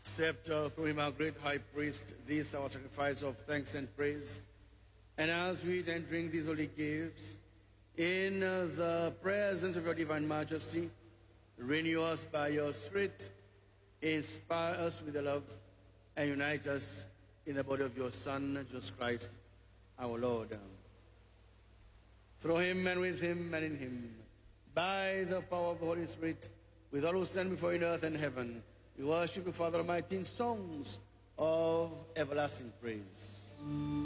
Accept through him, our great high priest, this our sacrifice of thanks and praise. And as we eat and drink these holy gifts, in the presence of your divine majesty, renew us by your Spirit, inspire us with the love, and unite us in the body of your Son, Jesus Christ, our Lord. Through him and with him and in him, by the power of the Holy Spirit, with all who stand before you in earth and heaven, we worship you, Father Almighty, in songs of everlasting praise.